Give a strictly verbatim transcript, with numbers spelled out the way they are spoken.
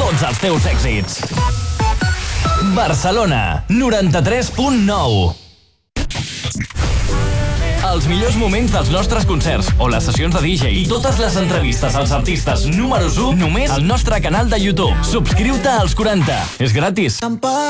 tots els teus èxits. Barcelona, noranta-tres punt nou. Els millors moments dels nostres concerts o les sessions de D J i totes les entrevistes als artistes números u només al nostre canal de YouTube. Subscriu-te als quaranta. És gratis.